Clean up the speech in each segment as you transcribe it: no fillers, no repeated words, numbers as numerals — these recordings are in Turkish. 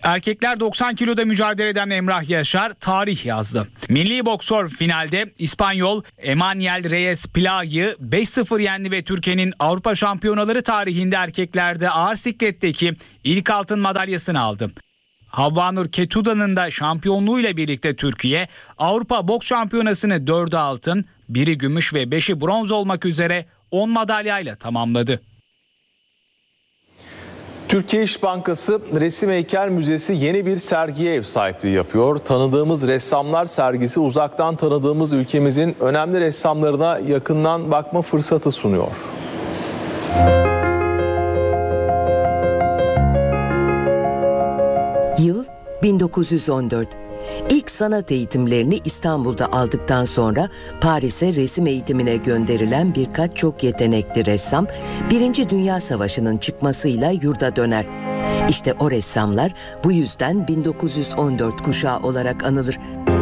Erkekler 90 kiloda mücadele eden Emrah Yaşar tarih yazdı. Milli boksör finalde İspanyol Emmanuel Reyes Plag'ı 5-0 yendi ve Türkiye'nin Avrupa Şampiyonaları tarihinde erkeklerde ağır sikletteki ilk altın madalyasını aldı. Havvanur Ketuda'nın da şampiyonluğuyla birlikte Türkiye Avrupa Boks Şampiyonası'nı 4'ü altın, 1'i gümüş ve 5'i bronz olmak üzere 10 madalyayla tamamladı. Türkiye İş Bankası Resim Heykel Müzesi yeni bir sergiye ev sahipliği yapıyor. Tanıdığımız ressamlar sergisi uzaktan tanıdığımız ülkemizin önemli ressamlarına yakından bakma fırsatı sunuyor. Yıl 1914. İlk sanat eğitimlerini İstanbul'da aldıktan sonra Paris'e resim eğitimine gönderilen birkaç çok yetenekli ressam 1. Dünya Savaşı'nın çıkmasıyla yurda döner. İşte o ressamlar bu yüzden 1914 kuşağı olarak anılır.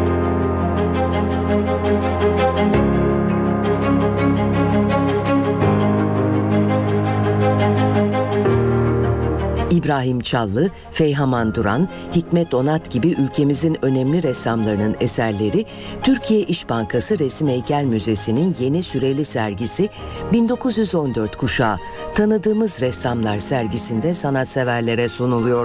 İbrahim Çallı, Feyhaman Duran, Hikmet Onat gibi ülkemizin önemli ressamlarının eserleri Türkiye İş Bankası Resim Heykel Müzesi'nin yeni süreli sergisi 1914 kuşağı Tanıdığımız Ressamlar sergisinde sanatseverlere sunuluyor.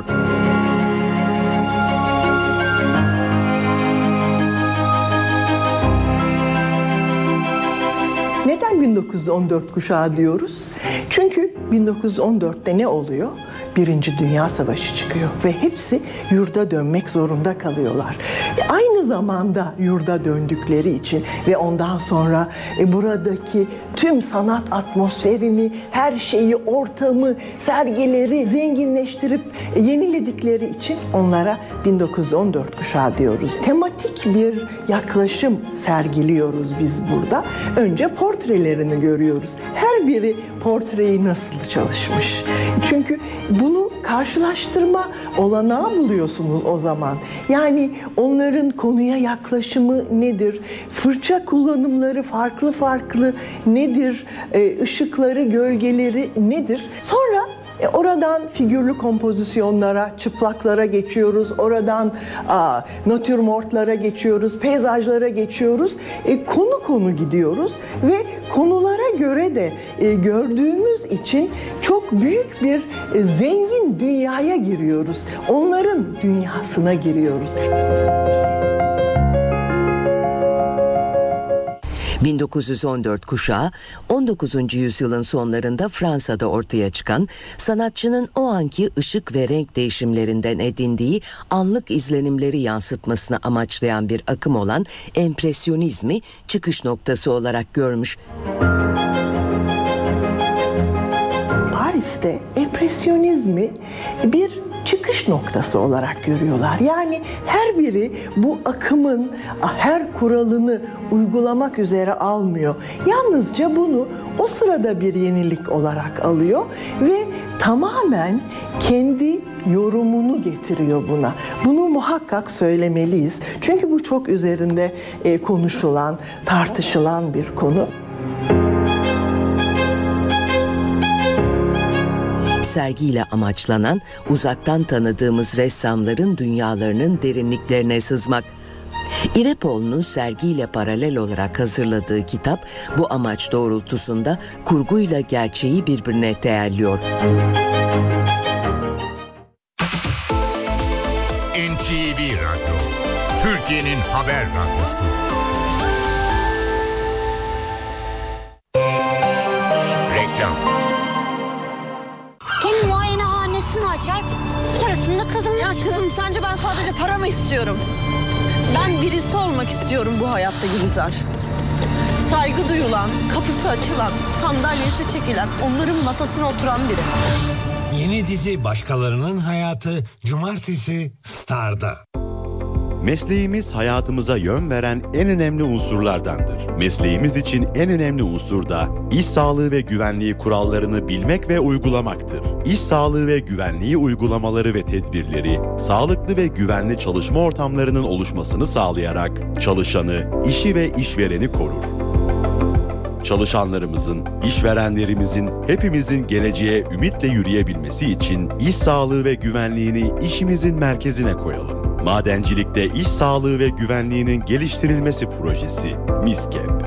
Neden 1914 kuşağı diyoruz? Çünkü 1914'te ne oluyor? Birinci Dünya Savaşı çıkıyor ve hepsi yurda dönmek zorunda kalıyorlar. Aynı zamanda yurda döndükleri için ve ondan sonra buradaki tüm sanat atmosferini, her şeyi, ortamı, sergileri zenginleştirip yeniledikleri için onlara 1914 kuşağı diyoruz. Tematik bir yaklaşım sergiliyoruz biz burada. Önce portrelerini görüyoruz. Her biri portreyi nasıl çalışmış. Çünkü bunu karşılaştırma olanağı buluyorsunuz o zaman. Yani onların konuya yaklaşımı nedir? Fırça kullanımları farklı farklı nedir? Işıkları, gölgeleri nedir? Sonra oradan figürlü kompozisyonlara, çıplaklara geçiyoruz. Oradan natürmortlara geçiyoruz, peyzajlara geçiyoruz. Konu konu gidiyoruz ve konulara göre de gördüğümüz için çok büyük bir zengin dünyaya giriyoruz. Onların dünyasına giriyoruz. 1914 kuşağı 19. yüzyılın sonlarında Fransa'da ortaya çıkan, sanatçının o anki ışık ve renk değişimlerinden edindiği anlık izlenimleri yansıtmasını amaçlayan bir akım olan empresyonizmi çıkış noktası olarak görmüş. Paris'te empresyonizmi bir çıkış noktası olarak görüyorlar. Yani her biri bu akımın her kuralını uygulamak üzere almıyor. Yalnızca bunu o sırada bir yenilik olarak alıyor ve tamamen kendi yorumunu getiriyor buna. Bunu muhakkak söylemeliyiz. Çünkü bu çok üzerinde konuşulan, tartışılan bir konu. Sergiyle amaçlanan uzaktan tanıdığımız ressamların dünyalarının derinliklerine sızmak. İrepoğlu'nun sergiyle paralel olarak hazırladığı kitap bu amaç doğrultusunda kurguyla gerçeği birbirine değerliyor. NTV Radyo, Türkiye'nin haber radyosu. Reklam. Kendi muayenehanesini açar, parasını da kazanır. Ya kızım, sence ben sadece para mı istiyorum? Ben birisi olmak istiyorum bu hayatta Gülizar. Saygı duyulan, kapısı açılan, sandalyesi çekilen, onların masasına oturan biri. Yeni dizi Başkalarının Hayatı Cumartesi Star'da. Mesleğimiz hayatımıza yön veren en önemli unsurlardandır. Mesleğimiz için en önemli unsur da iş sağlığı ve güvenliği kurallarını bilmek ve uygulamaktır. İş sağlığı ve güvenliği uygulamaları ve tedbirleri, sağlıklı ve güvenli çalışma ortamlarının oluşmasını sağlayarak çalışanı, işi ve işvereni korur. Çalışanlarımızın, işverenlerimizin, hepimizin geleceğe ümitle yürüyebilmesi için iş sağlığı ve güvenliğini işimizin merkezine koyalım. Madencilikte iş sağlığı ve güvenliğinin geliştirilmesi projesi MİSKEP.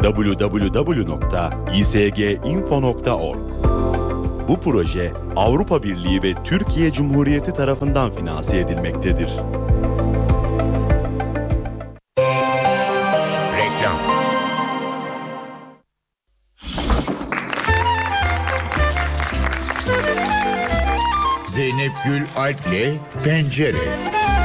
www.isginfo.org. Bu proje Avrupa Birliği ve Türkiye Cumhuriyeti tarafından finanse edilmektedir. Reklam. Zeynep Gül Alp'le Pencere.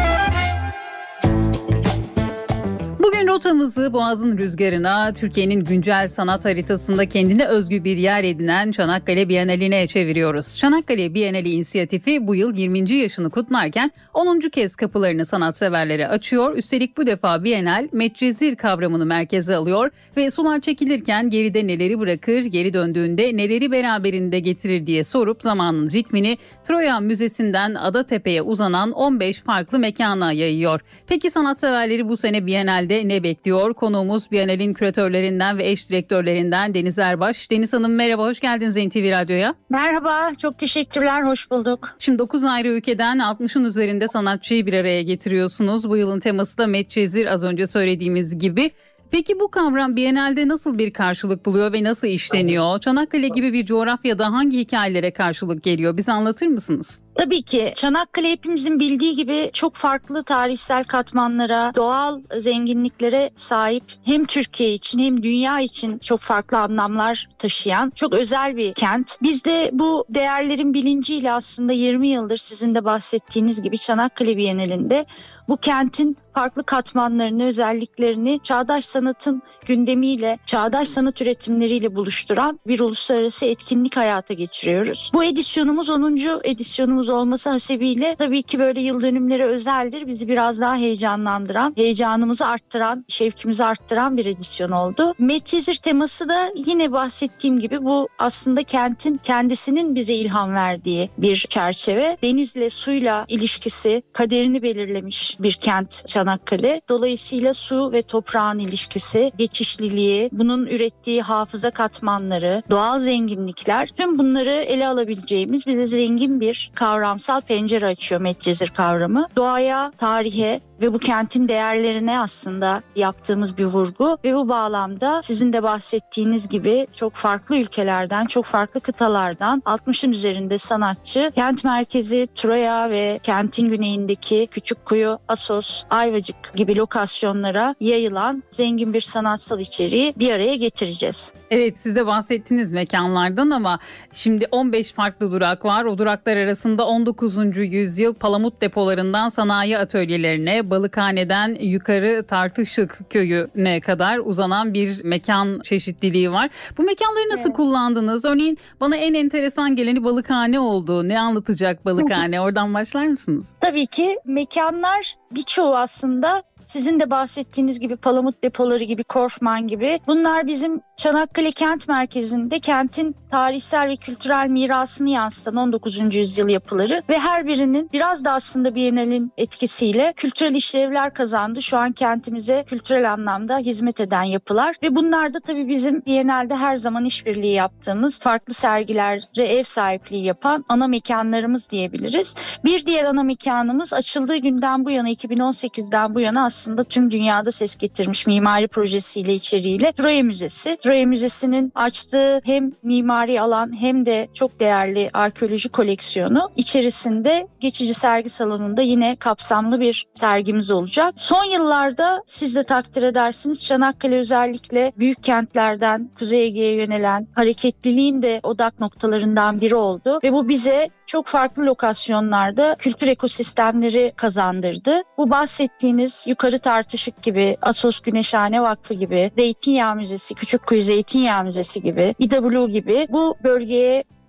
Bugün rotamızı Boğaz'ın rüzgarına, Türkiye'nin güncel sanat haritasında kendine özgü bir yer edinen Çanakkale Bienali'ne çeviriyoruz. Çanakkale Bienali inisiyatifi bu yıl 20. yaşını kutlarken 10. kez kapılarını sanatseverlere açıyor. Üstelik bu defa Bienal Medcezir kavramını merkeze alıyor ve sular çekilirken geride neleri bırakır, geri döndüğünde neleri beraberinde getirir diye sorup zamanın ritmini Troya Müzesi'nden Adatepe'ye uzanan 15 farklı mekana yayıyor. Peki sanatseverleri bu sene Bienal'de ne bekliyor? Konuğumuz Bienal'in küratörlerinden ve eş direktörlerinden Deniz Erbaş. Deniz Hanım merhaba, hoş geldiniz NTV Radyo'ya. Merhaba, çok teşekkürler, hoş bulduk. Şimdi 9 ayrı ülkeden 60'ın üzerinde sanatçıyı bir araya getiriyorsunuz. Bu yılın teması da Medcezir, az önce söylediğimiz gibi. Peki bu kavram Bienal'de nasıl bir karşılık buluyor ve nasıl işleniyor? Çanakkale gibi bir coğrafyada hangi hikayelere karşılık geliyor? Bize anlatır mısınız? Tabii ki. Çanakkale hepimizin bildiği gibi çok farklı tarihsel katmanlara, doğal zenginliklere sahip, hem Türkiye için hem dünya için çok farklı anlamlar taşıyan çok özel bir kent. Biz de bu değerlerin bilinciyle aslında 20 yıldır sizin de bahsettiğiniz gibi Çanakkale Bienalinde bu kentin farklı katmanlarını, özelliklerini çağdaş sanatın gündemiyle, çağdaş sanat üretimleriyle buluşturan bir uluslararası etkinlik hayata geçiriyoruz. Bu edisyonumuz 10. edisyonumuz olması hasebiyle tabii ki böyle yıl dönümleri özeldir. Bizi biraz daha heyecanlandıran, heyecanımızı arttıran, şevkimizi arttıran bir edisyon oldu. Medcezir teması da yine bahsettiğim gibi bu aslında kentin kendisinin bize ilham verdiği bir çerçeve. Denizle, suyla ilişkisi kaderini belirlemiş bir kent Çanakkale. Dolayısıyla su ve toprağın ilişkisi, geçişliliği, bunun ürettiği hafıza katmanları, doğal zenginlikler, tüm bunları ele alabileceğimiz bir zengin bir kavramsal pencere açıyor Medcezir kavramı. Doğaya, tarihe ve bu kentin değerlerine aslında yaptığımız bir vurgu ve bu bağlamda sizin de bahsettiğiniz gibi çok farklı ülkelerden, çok farklı kıtalardan 60'ın üzerinde sanatçı kent merkezi Troya ve kentin güneyindeki Küçükkuyu, Assos, Ayvacık gibi lokasyonlara yayılan zengin bir sanatsal içeriği bir araya getireceğiz. Evet, siz de bahsettiğiniz mekanlardan ama şimdi 15 farklı durak var. O duraklar arasında 19. yüzyıl palamut depolarından sanayi atölyelerine, Balıkhane'den yukarı Tartışık köyüne kadar uzanan bir mekan çeşitliliği var. Bu mekanları nasıl kullandınız? Örneğin bana en enteresan geleni Balıkhane oldu. Ne anlatacak Balıkhane? Oradan başlar mısınız? Tabii ki mekanlar birçoğu aslında sizin de bahsettiğiniz gibi palamut depoları gibi, Korfman gibi. Bunlar bizim Çanakkale kent merkezinde kentin tarihsel ve kültürel mirasını yansıtan 19. yüzyıl yapıları ve her birinin biraz da aslında Bienal'in etkisiyle kültürel işlevler kazandı. Şu an kentimize kültürel anlamda hizmet eden yapılar ve bunlar da tabii bizim Bienal'de her zaman işbirliği yaptığımız, farklı sergilere ev sahipliği yapan ana mekanlarımız diyebiliriz. Bir diğer ana mekanımız açıldığı günden bu yana, 2018'den bu yana aslında tüm dünyada ses getirmiş mimari projesiyle, içeriğiyle Troya Müzesi. Troya Müzesi'nin açtığı hem mimari alan hem de çok değerli arkeoloji koleksiyonu içerisinde geçici sergi salonunda yine kapsamlı bir sergimiz olacak. Son yıllarda siz de takdir edersiniz Çanakkale özellikle büyük kentlerden Kuzey Ege'ye yönelen hareketliliğin de odak noktalarından biri oldu ve bu bize çok farklı lokasyonlarda kültür ekosistemleri kazandırdı. Bu bahsettiğiniz Yukarı Tartışık gibi, Assos Güneşhane Vakfı gibi, Zeytinyağı Müzesi, Küçükkuyu Zeytinyağı Müzesi gibi, İWW gibi bu bölgeye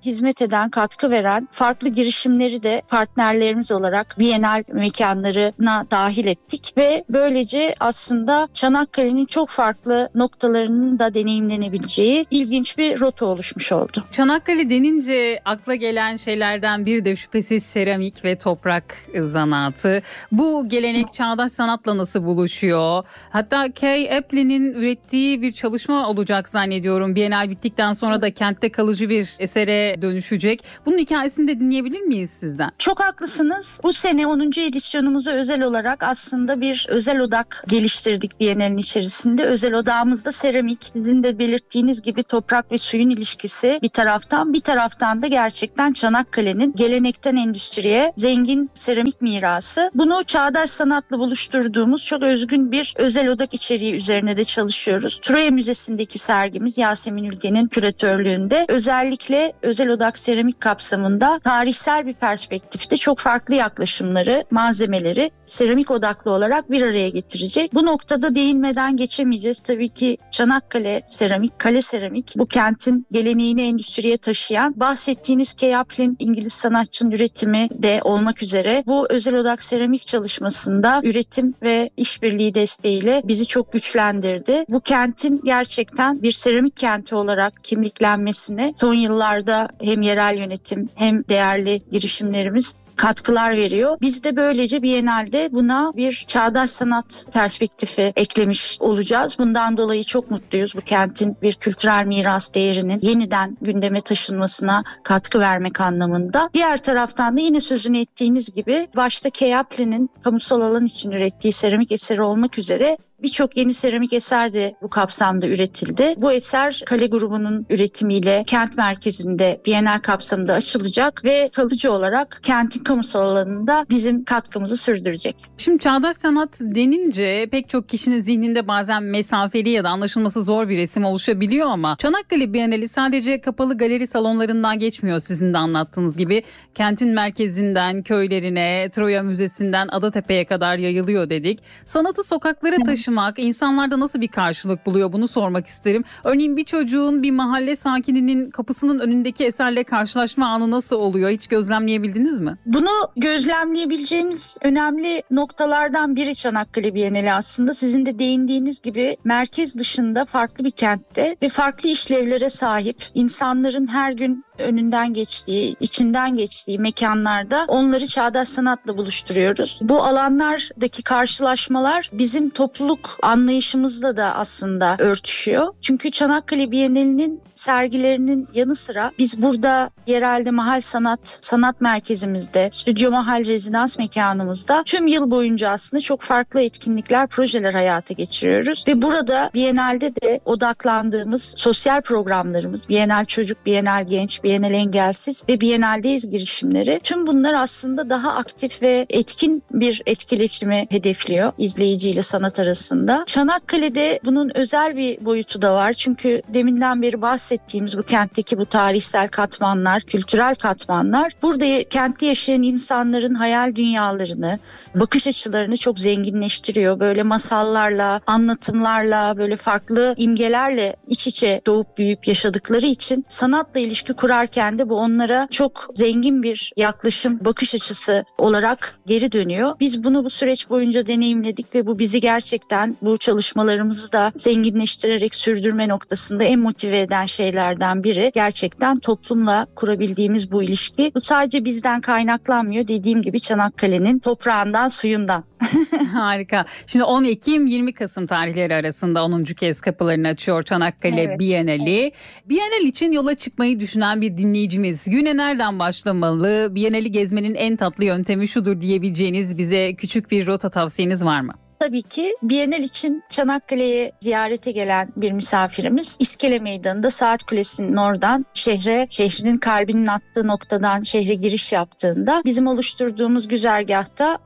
hizmet eden, katkı veren farklı girişimleri de partnerlerimiz olarak Bienal mekanlarına dahil ettik ve böylece aslında Çanakkale'nin çok farklı noktalarının da deneyimlenebileceği ilginç bir rota oluşmuş oldu. Çanakkale denince akla gelen şeylerden biri de şüphesiz seramik ve toprak zanaatı. Bu gelenek çağdaş sanatla nasıl buluşuyor? Hatta Kay Eplin'in ürettiği bir çalışma olacak zannediyorum. Bienal bittikten sonra da kentte kalıcı bir esere dönüşecek. Bunun hikayesini de dinleyebilir miyiz sizden? Çok haklısınız. Bu sene 10. edisyonumuza özel olarak aslında bir özel odak geliştirdik Bienal'in içerisinde. Özel odağımızda seramik, sizin de belirttiğiniz gibi toprak ve suyun ilişkisi bir taraftan da gerçekten Çanakkale'nin gelenekten endüstriye zengin seramik mirası. Bunu çağdaş sanatla buluşturduğumuz çok özgün bir özel odak içeriği üzerine de çalışıyoruz. Troya Müzesi'ndeki sergimiz Yasemin Ülgen'in küratörlüğünde özellikle özel odak seramik kapsamında tarihsel bir perspektifte çok farklı yaklaşımları, malzemeleri seramik odaklı olarak bir araya getirecek. Bu noktada değinmeden geçemeyeceğiz. Tabii ki Çanakkale seramik, kale seramik bu kentin geleneğini endüstriye taşıyan, bahsettiğiniz Kay Eplin İngiliz sanatçının üretimi de olmak üzere bu özel odak seramik çalışmasında üretim ve işbirliği desteğiyle bizi çok güçlendirdi. Bu kentin gerçekten bir seramik kenti olarak kimliklenmesine son yıllarda hem yerel yönetim hem değerli girişimlerimiz katkılar veriyor. Biz de böylece Bienal'de buna bir çağdaş sanat perspektifi eklemiş olacağız. Bundan dolayı çok mutluyuz. Bu kentin bir kültürel miras değerinin yeniden gündeme taşınmasına katkı vermek anlamında. Diğer taraftan da yine sözünü ettiğiniz gibi başta Kay Eplin'in kamusal alan için ürettiği seramik eseri olmak üzere birçok yeni seramik eser de bu kapsamda üretildi. Bu eser Kale grubunun üretimiyle kent merkezinde Bienal kapsamında açılacak ve kalıcı olarak kentin kamusal alanında bizim katkımızı sürdürecek. Şimdi çağdaş sanat denince pek çok kişinin zihninde bazen mesafeli ya da anlaşılması zor bir resim oluşabiliyor ama Çanakkale Bienali sadece kapalı galeri salonlarından geçmiyor sizin de anlattığınız gibi. Kentin merkezinden köylerine, Troya Müzesi'nden Adatepe'ye kadar yayılıyor dedik. Sanatı sokaklara taşımak insanlarda nasıl bir karşılık buluyor bunu sormak isterim. Örneğin bir çocuğun bir mahalle sakininin kapısının önündeki eserle karşılaşma anı nasıl oluyor? Hiç gözlemleyebildiniz mi? Bunu gözlemleyebileceğimiz önemli noktalardan biri Çanakkale Bienali aslında. Sizin de değindiğiniz gibi merkez dışında farklı bir kentte ve farklı işlevlere sahip insanların her gün önünden geçtiği, içinden geçtiği mekanlarda onları çağdaş sanatla buluşturuyoruz. Bu alanlardaki karşılaşmalar bizim topluluk anlayışımızla da aslında örtüşüyor. Çünkü Çanakkale Bienali'nin sergilerinin yanı sıra biz burada yerelde mahal sanat merkezimizde, Stüdyo Mahal rezidans mekanımızda tüm yıl boyunca aslında çok farklı etkinlikler, projeler hayata geçiriyoruz. Ve burada Bienal'de de odaklandığımız sosyal programlarımız, Bienal Çocuk, Bienal Genç, Bienal Engelsiz ve Bienal'deyiz girişimleri. Tüm bunlar aslında daha aktif ve etkin bir etkileşimi hedefliyor izleyiciyle sanat arasında. Çanakkale'de bunun özel bir boyutu da var. Çünkü deminden beri bahsettiğimiz bu kentteki bu tarihsel katmanlar, kültürel katmanlar burada kentte yaşayan insanların hayal dünyalarını, bakış açılarını çok zenginleştiriyor. Böyle masallarla, anlatımlarla, böyle farklı imgelerle iç içe doğup büyüyüp yaşadıkları için sanatla ilişki kurarken de bu onlara çok zengin bir yaklaşım, bakış açısı olarak geri dönüyor. Biz bunu bu süreç boyunca deneyimledik ve bu bizi gerçekten bu çalışmalarımızı da zenginleştirerek sürdürme noktasında en motive eden şeylerden biri. Gerçekten toplumla kurabildiğimiz bu ilişki. Bu sadece bizden kaynaklanmıyor. Dediğim gibi Çanakkale'nin toprağından, suyundan. Harika. Şimdi 10 Ekim 20 Kasım tarihleri arasında 10. kez kapılarını açıyor Çanakkale Bienali. Bienal için yola çıkmayı düşünen bir dinleyicimiz güne nereden başlamalı? Bienali gezmenin en tatlı yöntemi şudur diyebileceğiniz bize küçük bir rota tavsiyeniz var mı? Tabii ki Bienal için Çanakkale'ye ziyarete gelen bir misafirimiz İskele Meydanı'nda Saat Kulesi'nin oradan şehrinin kalbinin attığı noktadan şehre giriş yaptığında bizim oluşturduğumuz güzergahta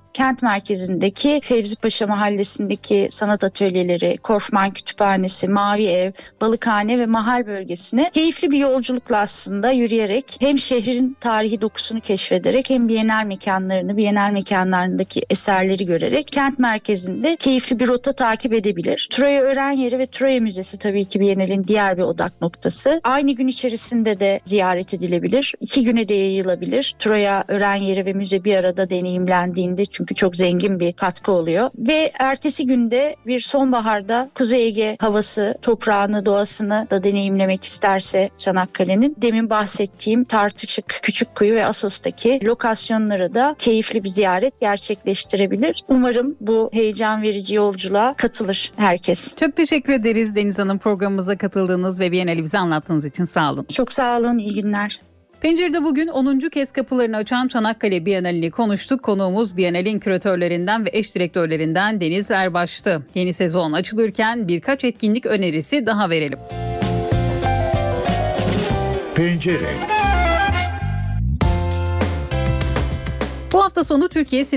kent merkezindeki Fevzi Paşa Mahallesi'ndeki sanat atölyeleri, Korfman Kütüphanesi, Mavi Ev, Balıkhane ve Mahal bölgesine keyifli bir yolculukla aslında yürüyerek hem şehrin tarihi dokusunu keşfederek hem Bienal mekanlarındaki eserleri görerek kent merkezinde keyifli bir rota takip edebilir. Troya Ören Yeri ve Troya Müzesi tabii ki Bienal'in diğer bir odak noktası. Aynı gün içerisinde de ziyaret edilebilir. 2 güne de yayılabilir. Troya Ören Yeri ve müze bir arada deneyimlendiğinde çünkü çok zengin bir katkı oluyor. Ve ertesi günde bir sonbaharda Kuzey Ege havası, toprağını, doğasını da deneyimlemek isterse Çanakkale'nin demin bahsettiğim Tartışık, Küçükkuyu ve Assos'taki lokasyonlara da keyifli bir ziyaret gerçekleştirebilir. Umarım bu heyecan verici yolculuğa katılır herkes. Çok teşekkür ederiz Deniz Hanım, programımıza katıldığınız ve Bienal'i bize anlattığınız için sağ olun. Çok sağ olun, iyi günler. Pencere'de bugün 10. kez kapılarını açan Çanakkale Bienali'ni konuştuk. Konuğumuz Bienal'in küratörlerinden ve eş direktörlerinden Deniz Erbaş'tı. Yeni sezon açılırken birkaç etkinlik önerisi daha verelim. Pencere. Bu hafta sonu Türkiye